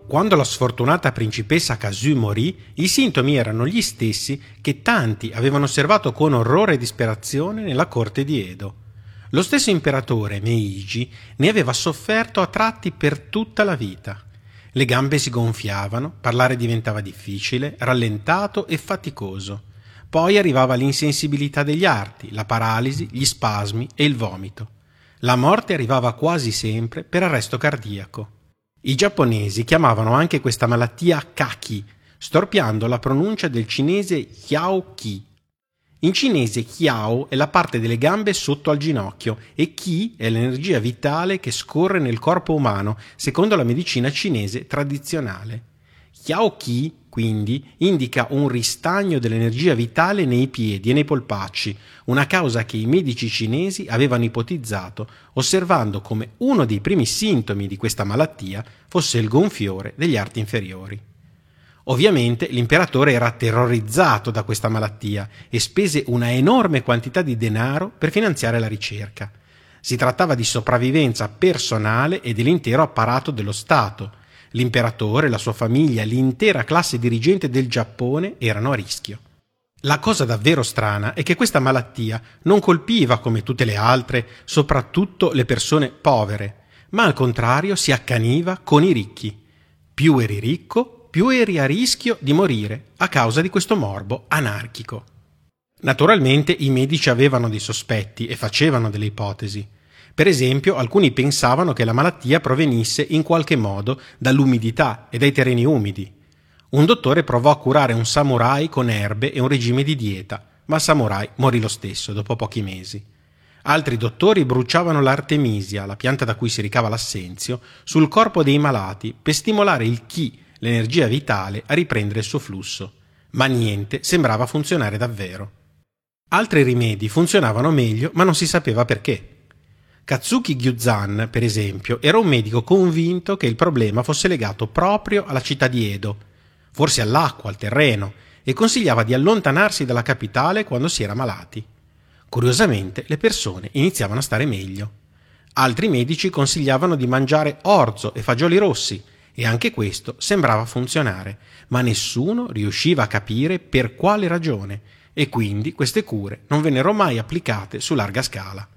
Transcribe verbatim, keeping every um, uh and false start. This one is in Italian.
Quando la sfortunata principessa Kazu morì, i sintomi erano gli stessi che tanti avevano osservato con orrore e disperazione nella corte di Edo. Lo stesso imperatore, Meiji, ne aveva sofferto a tratti per tutta la vita. Le gambe si gonfiavano, parlare diventava difficile, rallentato e faticoso. Poi arrivava l'insensibilità degli arti, la paralisi, gli spasmi e il vomito. La morte arrivava quasi sempre per arresto cardiaco. I giapponesi chiamavano anche questa malattia kaki, storpiando la pronuncia del cinese Hiao-ki. In cinese Hiao è la parte delle gambe sotto al ginocchio e Ki è l'energia vitale che scorre nel corpo umano, secondo la medicina cinese tradizionale. Hiao-ki, quindi, indica un ristagno dell'energia vitale nei piedi e nei polpacci, una causa che i medici cinesi avevano ipotizzato, osservando come uno dei primi sintomi di questa malattia fosse il gonfiore degli arti inferiori. Ovviamente l'imperatore era terrorizzato da questa malattia e spese una enorme quantità di denaro per finanziare la ricerca. Si trattava di sopravvivenza personale e dell'intero apparato dello Stato. L'imperatore, la sua famiglia, l'intera classe dirigente del Giappone erano a rischio. La cosa davvero strana è che questa malattia non colpiva, come tutte le altre, soprattutto le persone povere, ma al contrario si accaniva con i ricchi. Più eri ricco, più eri a rischio di morire a causa di questo morbo anarchico. Naturalmente i medici avevano dei sospetti e facevano delle ipotesi. Per esempio, alcuni pensavano che la malattia provenisse in qualche modo dall'umidità e dai terreni umidi. Un dottore provò a curare un samurai con erbe e un regime di dieta, ma il samurai morì lo stesso dopo pochi mesi. Altri dottori bruciavano l'artemisia, la pianta da cui si ricava l'assenzio, sul corpo dei malati per stimolare il chi, l'energia vitale, a riprendere il suo flusso. Ma niente sembrava funzionare davvero. Altri rimedi funzionavano meglio, ma non si sapeva perché. Katsuki Gyuzan, per esempio, era un medico convinto che il problema fosse legato proprio alla città di Edo, forse all'acqua, al terreno, e consigliava di allontanarsi dalla capitale quando si era malati. Curiosamente, le persone iniziavano a stare meglio. Altri medici consigliavano di mangiare orzo e fagioli rossi, e anche questo sembrava funzionare, ma nessuno riusciva a capire per quale ragione, e quindi queste cure non vennero mai applicate su larga scala.